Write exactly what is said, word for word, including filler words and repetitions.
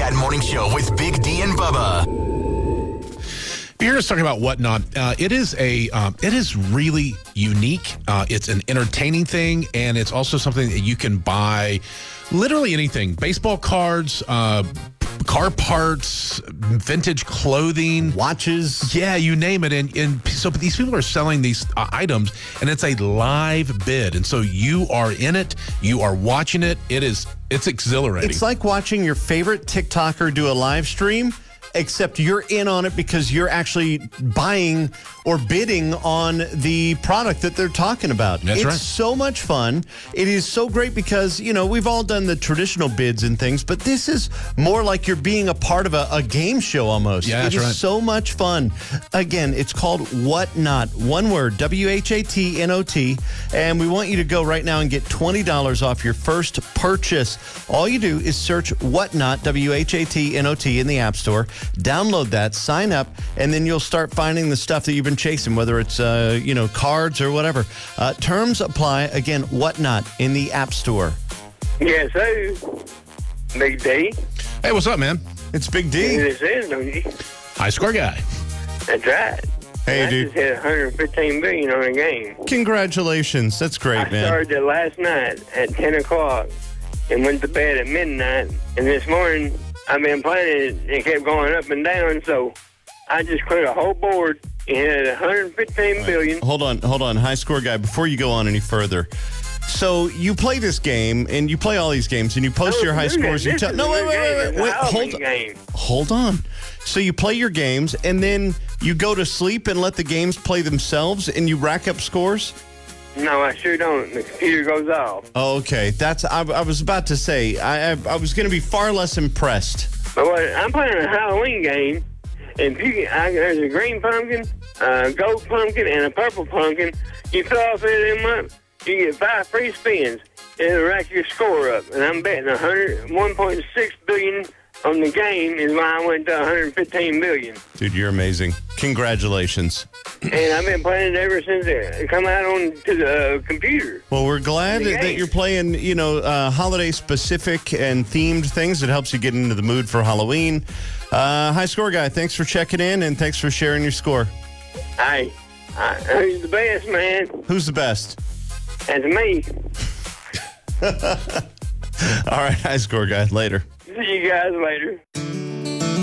Chad Morning Show with Big D and Bubba. You're just talking about Whatnot. Uh, it is a, um, it is really unique. Uh, it's an entertaining thing, and it's also something that you can buy literally anything. Baseball cards, uh, car parts, vintage clothing. Watches. Yeah, you name it. And, and so these people are selling these uh, items, and it's a live bid. And so you are in it. You are watching it. It is, it's exhilarating. It's like watching your favorite TikToker do a live stream, except you're in on it because you're actually buying or bidding on the product that they're talking about. That's it's right. so much fun. It is so great because, you know, we've all done the traditional bids and things, but this is more like you're being a part of a, a game show almost. Yeah, that's It is right. so much fun. Again, it's called Whatnot. One word, W H A T N O T. And we want you to go right now and get twenty dollars off your first purchase. All you do is search Whatnot, W H A T N O T, in the App Store. Download that, sign up, and then you'll start finding the stuff that you've been chasing, whether it's, uh, you know, cards or whatever. Uh, terms apply. Again, Whatnot in the App Store. Yes, sir. Big D. Hey, what's up, man? It's Big D. This is, don't you? High score guy. That's right. Hey, I dude. just hit one hundred fifteen billion on a game. Congratulations. That's great, I man. started it last night at ten o'clock and went to bed at midnight. And this morning, I've been playing it. It kept going up and down, so I just cleared a whole board and hit one hundred fifteen billion. Hold on, hold on. High score guy, before you go on any further. So you play this game, and you play all these games, and you post your high scores. You tell no, wait, wait, wait, wait, wait. Hold on. Game. Hold on. So you play your games, and then you go to sleep and let the games play themselves, and you rack up scores? No, I sure don't. The computer goes off. Oh, okay. That's I, I was about to say. I I, I was going to be far less impressed. But what, I'm playing a Halloween game, and if you, I, there's a green pumpkin, a gold pumpkin, and a purple pumpkin. You fill all three of them up, you get five free spins. It'll rack your score up. And I'm betting one hundred, one point six billion on the game is why I went to one hundred fifteen billion. Dude, you're amazing. Congratulations. And I've been playing it ever since it come out on to the uh, computer. Well, we're glad The that game. you're playing, you know, uh, holiday-specific and themed things. It helps you get into the mood for Halloween. Uh, high score guy, thanks for checking in, and thanks for sharing your score. Hey, uh, who's the best, man? Who's the best? That's me. All right, high score guy. Later. See you guys later.